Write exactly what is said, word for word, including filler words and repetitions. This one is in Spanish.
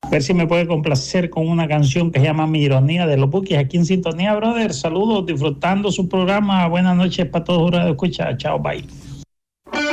A ver si me puede complacer con una canción que se llama Mi Ironía de los Bukis, aquí en sintonía, brother. Saludos, disfrutando su programa. Buenas noches para todos, escucha. Chao, bye.